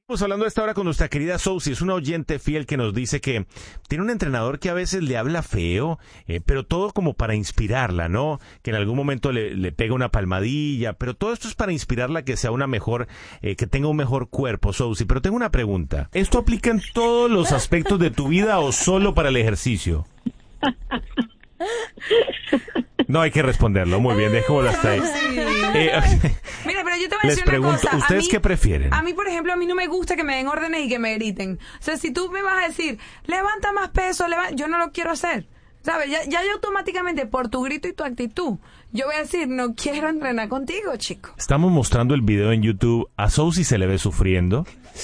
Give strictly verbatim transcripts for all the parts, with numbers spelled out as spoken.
Estamos hablando a esta hora con nuestra querida Sousi, es una oyente fiel que nos dice que tiene un entrenador que a veces le habla feo, eh, pero todo como para inspirarla, ¿no? Que en algún momento le, le pega una palmadilla, pero todo esto es para inspirarla a que sea una mejor, eh, que tenga un mejor cuerpo, Sousi. Pero tengo una pregunta, ¿esto aplica en todos los aspectos de tu vida o solo para el ejercicio? No hay que responderlo, muy bien, dejémoslo hasta ahí. Sí. Eh, Mira, pero yo te voy a les decir pregunto, una cosa. ¿ustedes mí, qué prefieren? A mí, por ejemplo, a mí no me gusta que me den órdenes y que me griten. O sea, si tú me vas a decir, levanta más peso, levanta, yo no lo quiero hacer. ¿Sabes? Ya, ya yo automáticamente, por tu grito y tu actitud, yo voy a decir, no quiero entrenar contigo, chico. Estamos mostrando el video en YouTube. A Sousi se le ve sufriendo.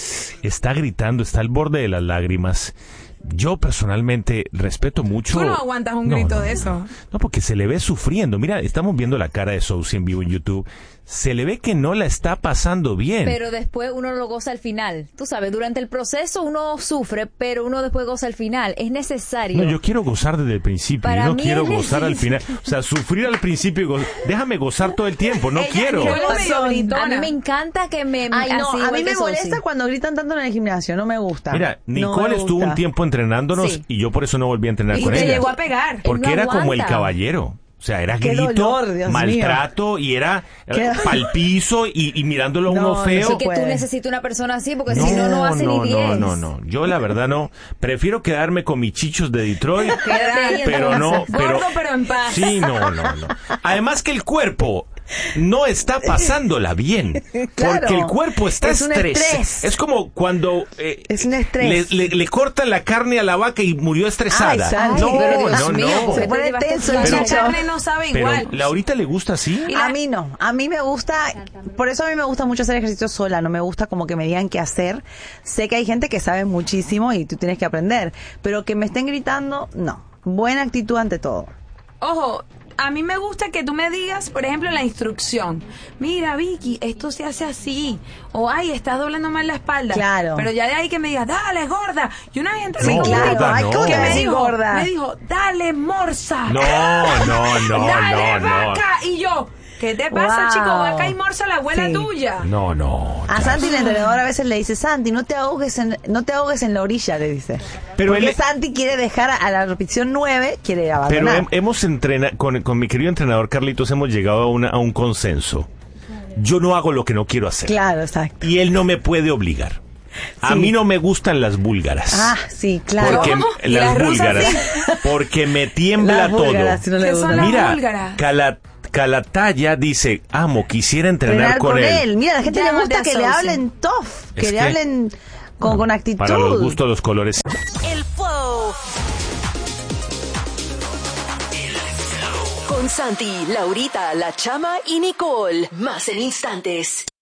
Está gritando, está al borde de las lágrimas. Yo personalmente respeto mucho... Tú no aguantas un no, grito no, de eso. No, porque se le ve sufriendo. Mira, estamos viendo la cara de Sousi en vivo en YouTube. Se le ve que no la está pasando bien. Pero después uno lo goza al final. Tú sabes, durante el proceso uno sufre, pero uno después goza al final. Es necesario. No, yo quiero gozar desde el principio. Para yo no mí quiero es gozar al final. necesario. O sea, sufrir al principio y go- déjame gozar todo el tiempo. No Ella- quiero. yo le medio A gritona. mí me encanta que me... Ay, no, así, a igual mí que me molesta Sousi. cuando gritan tanto en el gimnasio, no me gusta. Mira, No Nicole me estuvo gusta. un tiempo entrenándonos Sí. y yo por eso no volví a entrenar Y con te ella. llegó a pegar. Porque Él no era como el aguanta. caballero. O sea, era Qué grito, dolor, Dios maltrato y era Qué- pal piso y, y mirándolo a uno No, no feo. se Que tú puede. necesitas una persona así, porque si no, no hace no, ni diez. no, no, no. Yo la verdad no. Prefiero quedarme con mis chichos de Detroit, Quédate ahí pero no, entonces. pero Gordo, pero en paz. sí, no, no, no. Además que el cuerpo no está pasándola bien, Claro. porque el cuerpo está Es un estres- estrés. Es como cuando eh, Es un estrés. Le, le- le cortan la carne a la vaca y murió estresada. Ay, Santi, no, pero Dios no, mío, no. Se pone tenso el Pero- La chicho. carne no sabe Pero igual. Laurita le gusta así. Y la- A mí no, a mí me gusta, por eso a mí me gusta mucho hacer ejercicio sola, no me gusta como que me digan qué hacer. Sé que hay gente que sabe muchísimo y tú tienes que aprender, pero que me estén gritando, no. Buena actitud ante todo. Ojo, a mí me gusta que tú me digas, por ejemplo, la instrucción. Mira, Vicky, esto se hace así. O, ay, estás doblando mal la espalda. Claro. Pero ya de ahí que me digas, dale, gorda. Y una vez entré No, en mi gorda, clínica, Ay, no. ¿cómo que que me me decís dijo, gorda? me dijo, dale, morsa. No, no, no, dale, no, no. vaca. Y yo, ¿qué te pasa, Wow. chico? Vaca y morsa, la abuela Sí. tuya. No, no. A ya. Santi el entrenador a veces le dice, Santi, no te ahogues en, no te ahogues en la orilla, le dice. Pero Porque él- Santi quiere dejar a la repetición nueve, quiere Pero abandonar. hem- hemos entrenado, con, con mi querido entrenador Carlitos, hemos llegado a, una, a un consenso. Yo no hago lo que no quiero hacer. Claro, exacto. Y él no me puede obligar. A Sí. mí no me gustan las búlgaras. Ah, sí, claro. Porque ¿Cómo? ¿Y las las rusas búlgaras. sí? Porque me tiembla Las todo. búlgaras, si no le ¿Qué gusta. son las Mira, búlgaras? Cala- Calataya dice, amo, quisiera entrenar Entrenar con, él. Mira, a la gente le Llámate gusta a que le Sousi. hablen tough, que Es le que- hablen con, con actitud. Para los gustos, los colores. El Flow. Con Santi, Laurita, La Chama y Nicole. Más en instantes.